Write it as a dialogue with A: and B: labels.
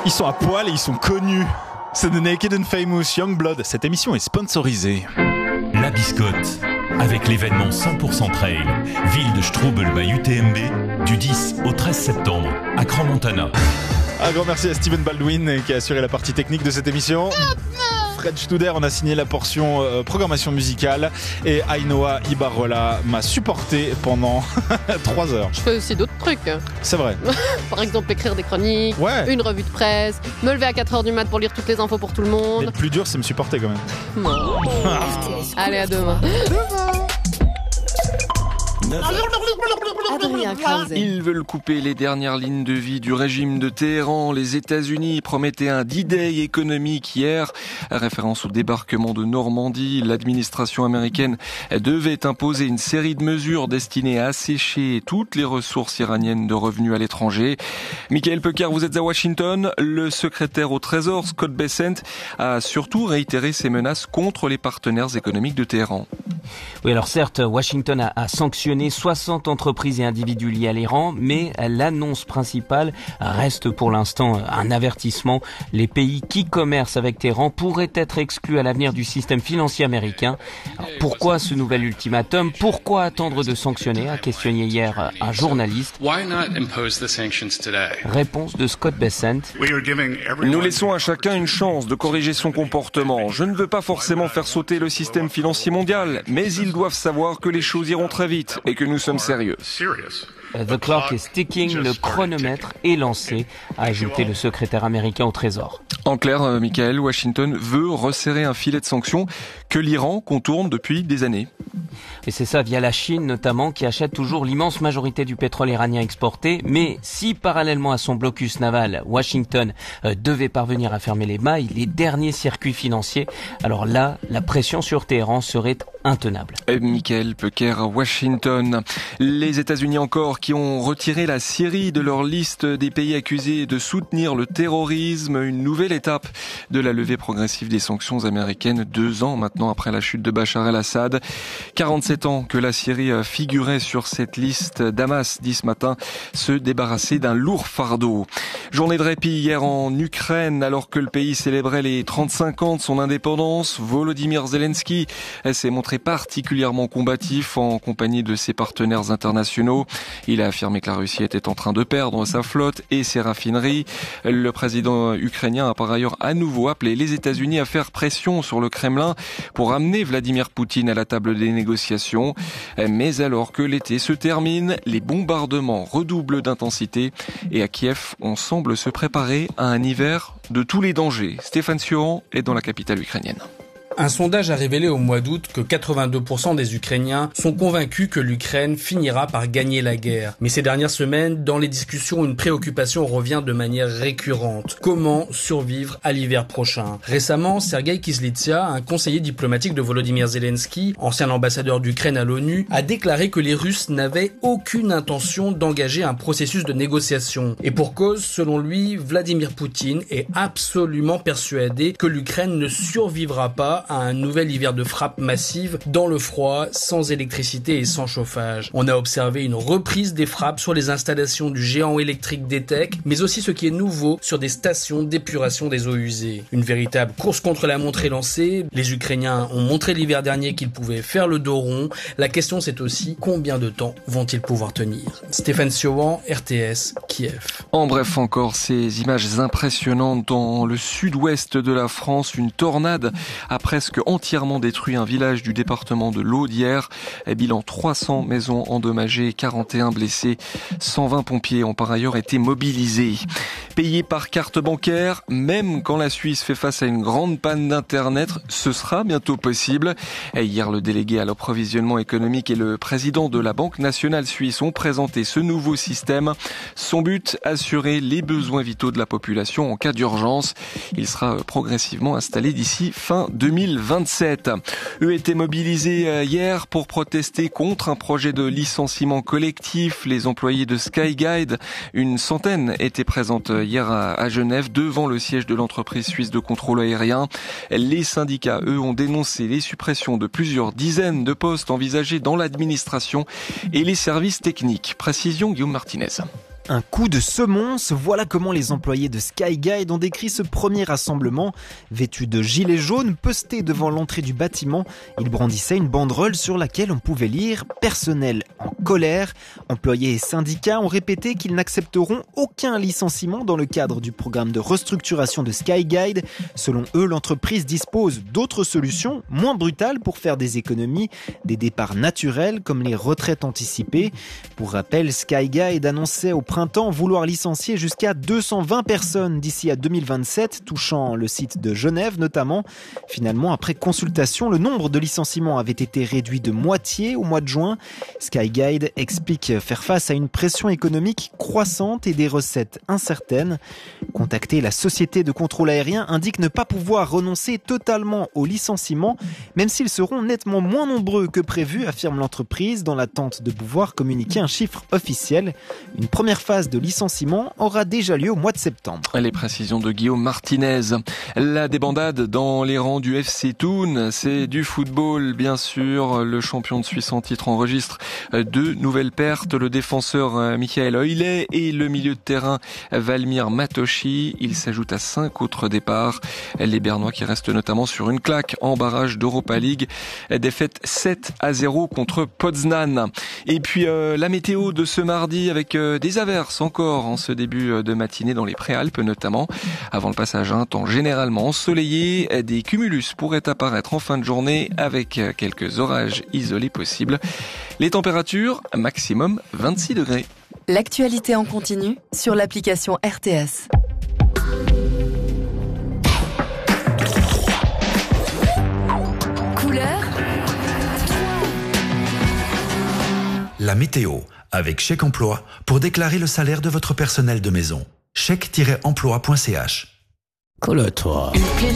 A: Ils sont à poil et ils sont connus. C'est The Naked and Famous Young Blood. Cette émission est sponsorisée.
B: La Biscotte, avec l'événement 100% Trail, ville de Strubel by UTMB, du 10 au 13 septembre, à Crans-Montana.
A: Un grand merci à Steven Baldwin qui a assuré la partie technique de cette émission. Fred Studer, on a signé la portion programmation musicale et Ainoa Ibarrola m'a supporté pendant 3 heures.
C: Je fais aussi d'autres trucs.
A: C'est vrai.
C: Par exemple, écrire des chroniques, une revue de presse, me lever à 4h du mat pour lire toutes les infos pour tout le monde.
A: Mais le plus dur, c'est me supporter quand même.
C: Non. Allez, à demain.
D: Ils veulent couper les dernières lignes de vie du régime de Téhéran. Les États-Unis promettaient un D-Day économique hier. Référence au débarquement de Normandie, l'administration américaine devait imposer une série de mesures destinées à assécher toutes les ressources iraniennes de revenus à l'étranger. Michael Pecker, vous êtes à Washington. Le secrétaire au Trésor, Scott Bessent, a surtout réitéré ses menaces contre les partenaires économiques de Téhéran.
E: Oui, alors certes, Washington a sanctionné 60 entreprises et individus liés à l'Iran, mais l'annonce principale reste pour l'instant un avertissement. Les pays qui commercent avec Téhéran pourraient être exclus à l'avenir du système financier américain. Alors, pourquoi ce nouvel ultimatum ? Pourquoi attendre de sanctionner ? A questionné hier un journaliste. Réponse de Scott Bessent.
D: Nous laissons à chacun une chance de corriger son comportement. Je ne veux pas forcément faire sauter le système financier mondial, mais ils doivent savoir que les choses iront très vite et que nous sommes sérieux.
E: The clock is ticking, le chronomètre est lancé, a ajouté le secrétaire américain au Trésor.
D: En clair, Michael, Washington veut resserrer un filet de sanctions que l'Iran contourne depuis des années.
E: Et c'est ça via la Chine notamment, qui achète toujours l'immense majorité du pétrole iranien exporté. Mais si parallèlement à son blocus naval, Washington devait parvenir à fermer les mailles, les derniers circuits financiers, alors là, la pression sur Téhéran serait intenable.
D: Michael Pecker, Washington. Les États-Unis encore qui ont retiré la Syrie de leur liste des pays accusés de soutenir le terrorisme. Une nouvelle étape de la levée progressive des sanctions américaines 2 ans maintenant après la chute de Bachar el-Assad. 47 ans que la Syrie figurait sur cette liste. Damas dit ce matin se débarrasser d'un lourd fardeau. Journée de répit hier en Ukraine alors que le pays célébrait les 35 ans de son indépendance. Volodymyr Zelensky s'est montré particulièrement combatif en compagnie de ses partenaires internationaux. Il a affirmé que la Russie était en train de perdre sa flotte et ses raffineries. Le président ukrainien a par ailleurs à nouveau appelé les États-Unis à faire pression sur le Kremlin pour amener Vladimir Poutine à la table des négociations. Mais alors que l'été se termine, les bombardements redoublent d'intensité et à Kiev, on semble se préparer à un hiver de tous les dangers. Stéphane Sioran est dans la capitale ukrainienne.
F: Un sondage a révélé au mois d'août que 82% des Ukrainiens sont convaincus que l'Ukraine finira par gagner la guerre. Mais ces dernières semaines, dans les discussions, une préoccupation revient de manière récurrente. Comment survivre à l'hiver prochain ? Récemment, Sergueï Kyslytsya, un conseiller diplomatique de Volodymyr Zelensky, ancien ambassadeur d'Ukraine à l'ONU, a déclaré que les Russes n'avaient aucune intention d'engager un processus de négociation. Et pour cause, selon lui, Vladimir Poutine est absolument persuadé que l'Ukraine ne survivra pas à un nouvel hiver de frappe massive dans le froid, sans électricité et sans chauffage. On a observé une reprise des frappes sur les installations du géant électrique DTEC, mais aussi ce qui est nouveau sur des stations d'épuration des eaux usées. Une véritable course contre la montre est lancée. Les Ukrainiens ont montré l'hiver dernier qu'ils pouvaient faire le dos rond. La question c'est aussi combien de temps vont-ils pouvoir tenir ? Stéphane Sioran, RTS, Kiev.
D: En bref, encore ces images impressionnantes dans le sud-ouest de la France. Une tornade a presque entièrement détruit un village du département de l'Audière. Bilan 300 maisons endommagées, 41 blessés. 120 pompiers ont par ailleurs été mobilisés. Payé par carte bancaire, même quand la Suisse fait face à une grande panne d'Internet, ce sera bientôt possible. Hier, le délégué à l'approvisionnement économique et le président de la Banque nationale suisse ont présenté ce nouveau système. Son but, assurer les besoins vitaux de la population en cas d'urgence. Il sera progressivement installé d'ici fin 2027. Eux étaient mobilisés hier pour protester contre un projet de licenciement collectif. Les employés de Skyguide, une centaine, étaient présentes hier à Genève devant le siège de l'entreprise suisse de contrôle aérien. Les syndicats, eux, ont dénoncé les suppressions de plusieurs dizaines de postes envisagés dans l'administration et les services techniques. Précision Guillaume Martinez.
G: Un coup de semonce, voilà comment les employés de Skyguide ont décrit ce premier rassemblement. Vêtus de gilets jaunes, postés devant l'entrée du bâtiment, ils brandissaient une banderole sur laquelle on pouvait lire « Personnel en colère ». Employés et syndicats ont répété qu'ils n'accepteront aucun licenciement dans le cadre du programme de restructuration de Skyguide. Selon eux, l'entreprise dispose d'autres solutions moins brutales pour faire des économies, des départs naturels comme les retraites anticipées. Pour rappel, Skyguide annonçait au printemps vouloir licencier jusqu'à 220 personnes d'ici à 2027, touchant le site de Genève notamment. Finalement, après consultation, le nombre de licenciements avait été réduit de moitié au mois de juin. Skyguide explique faire face à une pression économique croissante et des recettes incertaines. Contacté, la société de contrôle aérien indique ne pas pouvoir renoncer totalement aux licenciements, même s'ils seront nettement moins nombreux que prévu, affirme l'entreprise, dans l'attente de pouvoir communiquer un chiffre officiel. Une première phase de licenciement aura déjà lieu au mois de septembre.
D: Les précisions de Guillaume Martinez. La débandade dans les rangs du FC Thun, c'est du football bien sûr. Le champion de Suisse en titre enregistre 2 nouvelles pertes. Le défenseur Michael Oilet et le milieu de terrain Valmir Matoshi. Il s'ajoute à 5 autres départs. Les Bernois qui restent notamment sur une claque en barrage d'Europa League. Défaite 7-0 contre Poznan. Et puis la météo de ce mardi avec des averses encore en ce début de matinée dans les Préalpes notamment. Avant le passage à un temps généralement ensoleillé, des cumulus pourraient apparaître en fin de journée avec quelques orages isolés possibles. Les températures, maximum 26 degrés.
H: L'actualité en continu sur l'application RTS. Couleur.
I: La météo, avec Chèque Emploi, pour déclarer le salaire de votre personnel de maison. Chèque-emploi.ch.
J: Colle-toi.